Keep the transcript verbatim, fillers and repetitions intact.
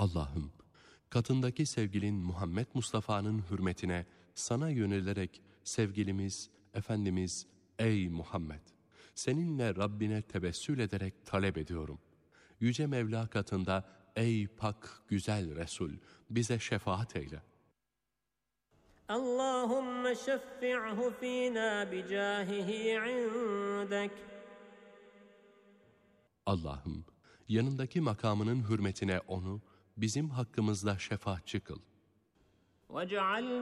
Allah'ım, katındaki sevgilin Muhammed Mustafa'nın hürmetine sana yönelerek sevgilimiz, Efendimiz, ey Muhammed, seninle Rabbine tevessül ederek talep ediyorum. Yüce Mevla katında ey pak güzel Resul, bize şefaat eyle. Allahümme şeffi'hu fînâ bicâhihi indek. Allah'ım, yanındaki makamının hürmetine onu bizim hakkımızda şefaatçi kıl. وَجَعَلْ